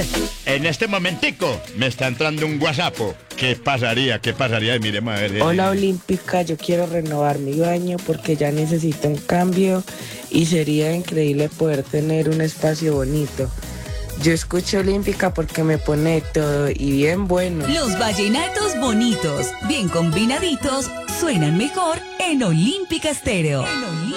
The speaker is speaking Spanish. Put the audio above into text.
En este momentico me está entrando un WhatsApp. ¿Qué pasaría? ¿Qué pasaría? Miremos a ver. Hola Olímpica, yo quiero renovar mi baño porque ya necesito un cambio y sería increíble poder tener un espacio bonito. Yo escucho Olímpica porque me pone todo y bien bueno. Los vallenatos bonitos, bien combinaditos, suenan mejor en Olímpica Estéreo.